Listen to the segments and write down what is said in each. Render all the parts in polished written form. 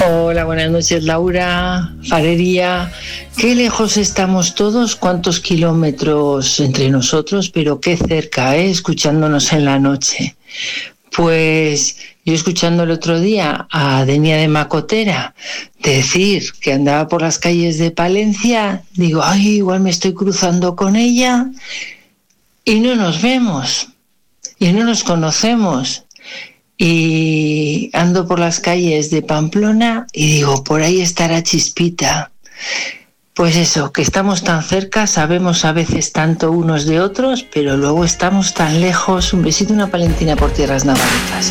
Hola, buenas noches, Laura, Farería. Qué lejos estamos todos, cuántos kilómetros entre nosotros, pero qué cerca, escuchándonos en la noche. Pues yo escuchando el otro día a Denia de Macotera decir que andaba por las calles de Palencia, digo, ay, igual me estoy cruzando con ella y no nos vemos y no nos conocemos. Y ando por las calles de Pamplona y digo, por ahí estará Chispita. Pues eso, que estamos tan cerca, sabemos a veces tanto unos de otros, pero luego estamos tan lejos. Un besito y una palentina por tierras navarras.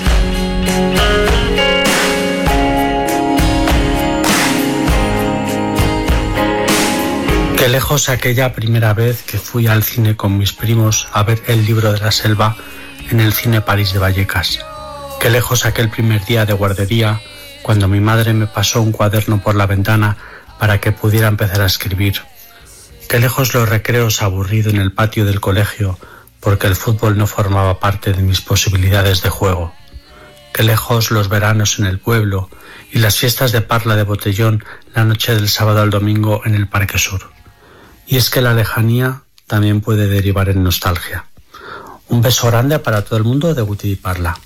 Qué lejos aquella primera vez que fui al cine con mis primos a ver El libro de la selva en el Cine París de Vallecas. Qué lejos aquel primer día de guardería, cuando mi madre me pasó un cuaderno por la ventana para que pudiera empezar a escribir. Qué lejos los recreos aburridos en el patio del colegio, porque el fútbol no formaba parte de mis posibilidades de juego. Qué lejos los veranos en el pueblo y las fiestas de parla de botellón la noche del sábado al domingo en el Parque Sur. Y es que la lejanía también puede derivar en nostalgia. Un beso grande para todo el mundo de Guti y Parla.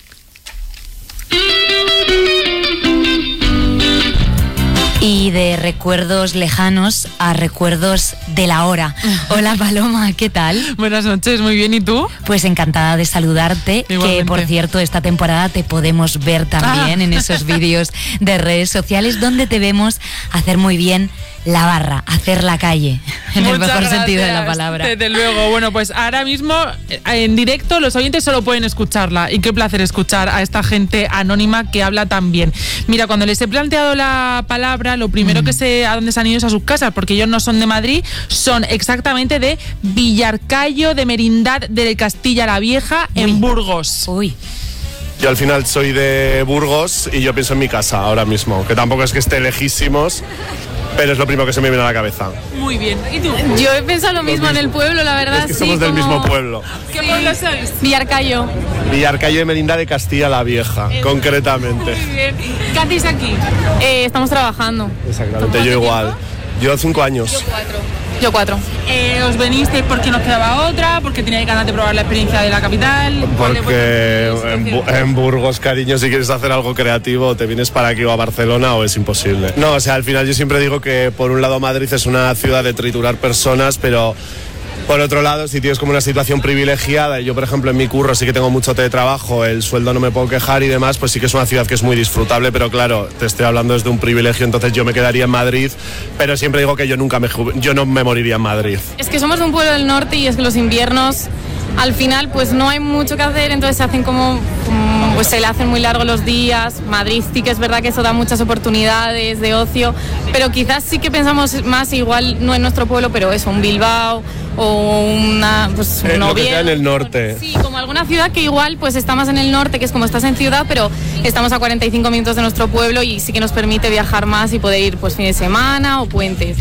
Y de recuerdos lejanos a recuerdos de la hora. Hola Paloma, ¿qué tal? Buenas noches, muy bien, ¿y tú? Pues encantada de saludarte. Igualmente. Que por cierto esta temporada te podemos ver también en esos vídeos de redes sociales donde te vemos hacer muy bien la barra, hacer la calle, en el mejor sentido de la palabra. Desde luego, bueno, pues ahora mismo en directo los oyentes solo pueden escucharla y qué placer escuchar a esta gente anónima que habla tan bien. Mira, cuando les he planteado la palabra, lo primero que sé a dónde se han ido es a sus casas, porque ellos no son de Madrid, son exactamente de Villarcayo de Merindad de Castilla la Vieja, en Burgos. Uy. Yo al final soy de Burgos y yo pienso en mi casa ahora mismo, que tampoco es que esté lejísimos, pero es lo primero que se me viene a la cabeza. Muy bien, ¿y tú? Yo he pensado lo mismo en el pueblo, la verdad. Es que somos del mismo pueblo. ¿Qué pueblo sois? Villarcayo. Villarcayo de Merindad de Castilla la Vieja, concretamente. Muy bien. ¿Qué hacéis aquí? Estamos trabajando. Exactamente, yo igual. Yo 5 años. Yo 4. ¿Os venisteis porque nos quedaba otra? ¿Porque teníais ganas de probar la experiencia de la capital? Porque en Burgos, cariño, si quieres hacer algo creativo, te vienes para aquí o a Barcelona o es imposible. No, o sea, al final yo siempre digo que por un lado Madrid es una ciudad de triturar personas, pero por otro lado, si tienes como una situación privilegiada, y yo por ejemplo en mi curro sí que tengo mucho teletrabajo, el sueldo no me puedo quejar y demás, pues sí que es una ciudad que es muy disfrutable, pero claro, te estoy hablando desde un privilegio, entonces yo me quedaría en Madrid, pero siempre digo que yo no me moriría en Madrid. Es que somos de un pueblo del norte y es que los inviernos al final pues no hay mucho que hacer, entonces se hacen pues se le hacen muy largos los días. Madrid sí que es verdad que eso da muchas oportunidades de ocio, pero quizás sí que pensamos más igual no en nuestro pueblo, pero eso, un Bilbao o una pues un lo que sea en el norte. Sí, como alguna ciudad que igual pues está más en el norte, que es como estás en ciudad, pero estamos a 45 minutos de nuestro pueblo y sí que nos permite viajar más y poder ir pues fin de semana o puentes.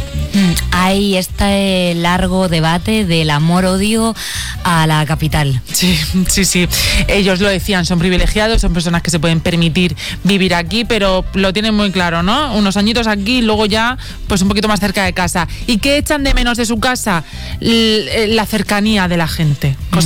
Hay este largo debate del amor-odio a la capital. Sí. Ellos lo decían, son privilegiados, son personas que se pueden permitir vivir aquí, pero lo tienen muy claro, ¿no? Unos añitos aquí, luego ya pues un poquito más cerca de casa. ¿Y qué echan de menos de su casa? La cercanía de la gente.